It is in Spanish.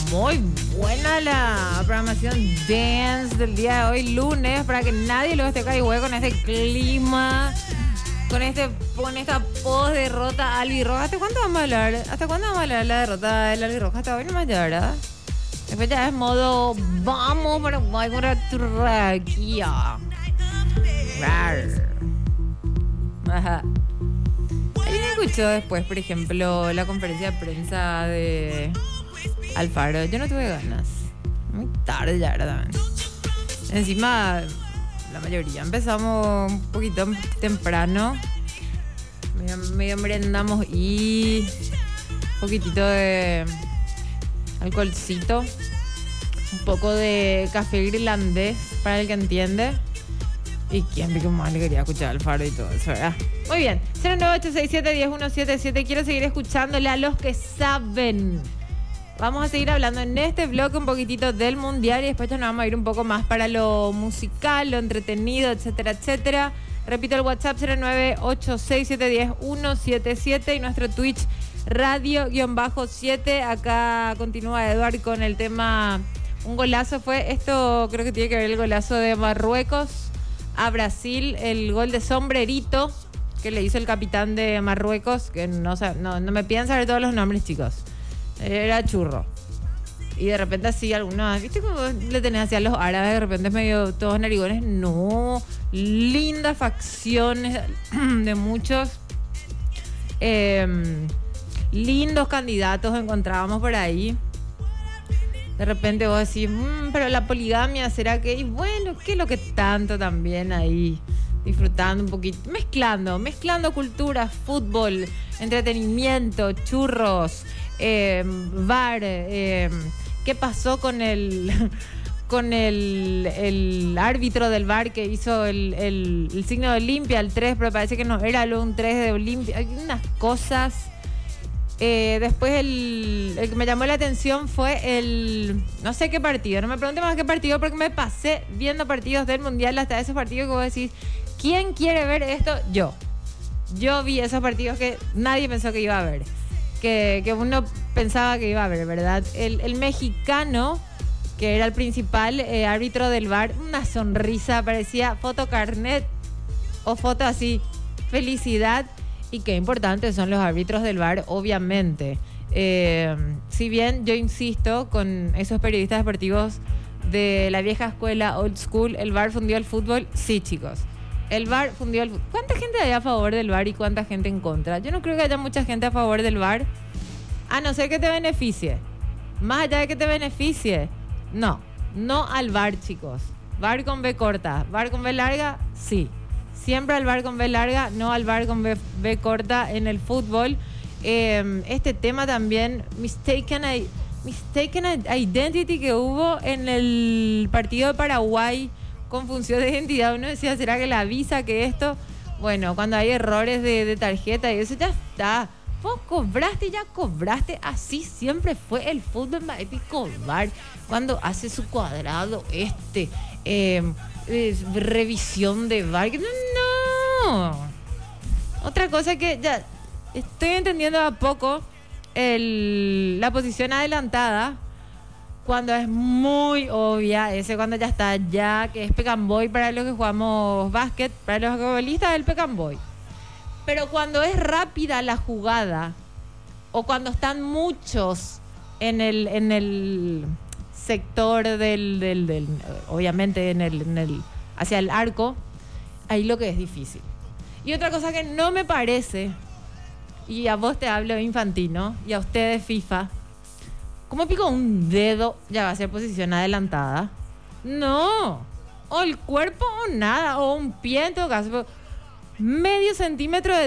Muy buena la programación dance del día de hoy, lunes, para que nadie lo esté caigo con este clima, con esta post derrota albirroja. ¿Hasta cuándo vamos a hablar? ¿Hasta cuándo vamos a hablar de la derrota del albirroja? Hasta hoy nomás ya, ¿verdad? Después ya es modo, vamos Paraguay contra Turquía. Ajá. ¿Alguien escuchó después, por ejemplo, la conferencia de prensa de Alfaro? Yo no tuve ganas. Muy tarde ya, ¿verdad? Encima, la mayoría empezamos un poquito temprano. Medio merendamos y un poquitito de alcoholcito. Un poco de café irlandés, para el que entiende. ¿Y quién vi que más le quería escuchar al Faro y todo eso, verdad? Muy bien. 09867-10777. Quiero seguir escuchándole a los que saben. Vamos a seguir hablando en este bloque un poquitito del mundial y después ya nos vamos a ir un poco más para lo musical, lo entretenido, etcétera, etcétera. Repito el WhatsApp 0986710-177 y nuestro Twitch radio-7. Acá continúa Eduard con el tema. Un golazo fue esto, creo que tiene que ver el golazo de Marruecos a Brasil, el gol de sombrerito que le hizo el capitán de Marruecos, que no me pidan saber todos los nombres, chicos. Era churro. Y de repente así algunos, ¿viste cómo le tenés así a los árabes? De repente medio todos narigones. No, lindas facciones de muchos. Lindos candidatos encontrábamos por ahí. De repente vos decís, pero la poligamia, ¿será que? Y bueno, ¿qué es lo que tanto también ahí? Disfrutando un poquito, mezclando cultura, fútbol, entretenimiento, churros, bar. ¿Qué pasó con el árbitro del bar que hizo el signo de Olimpia, el 3, pero parece que no era un 3 de Olimpia? Hay unas cosas. Después el que me llamó la atención fue no sé qué partido, no me pregunte más qué partido porque me pasé viendo partidos del mundial, hasta esos partidos que vos decís, ¿quién quiere ver esto? Yo vi esos partidos que nadie pensó que iba a ver, que uno pensaba que iba a ver, ¿verdad? El mexicano, que era el principal árbitro del VAR, una sonrisa, parecía fotocarnet o foto así, felicidad. Y qué importantes son los árbitros del VAR, obviamente. Si bien yo insisto con esos periodistas deportivos de la vieja escuela, old school, ¿el VAR fundió el fútbol? Sí, chicos. El VAR fundió el fútbol. ¿Cuánta gente hay a favor del VAR y cuánta gente en contra? Yo no creo que haya mucha gente a favor del VAR, a no ser que te beneficie. Más allá de que te beneficie, no al VAR, chicos. VAR con B corta, VAR con B larga, sí. Siempre al VAR con B larga, no al VAR con B corta en el fútbol. Este tema también, mistaken identity que hubo en el partido de Paraguay, confusión de identidad. Uno decía, ¿será que la visa que esto? Bueno, cuando hay errores de tarjeta y eso ya está. Vos cobraste, ya cobraste. Así siempre fue el fútbol épico VAR. Cuando hace su cuadrado revisión de VAR. No. Otra cosa que ya estoy entendiendo a poco, la posición adelantada, cuando es muy obvia, cuando ya está, que es pick and boy para los que jugamos básquet, para los futbolistas el pick and boy. Pero cuando es rápida la jugada, o cuando están muchos en el sector del obviamente hacia el arco, ahí lo que es difícil. Y otra cosa que no me parece, y a vos te hablo Infantino y a ustedes FIFA, ¿cómo pico un dedo ya va a ser posición adelantada? No, o el cuerpo o nada, o un pie en todo caso, medio centímetro de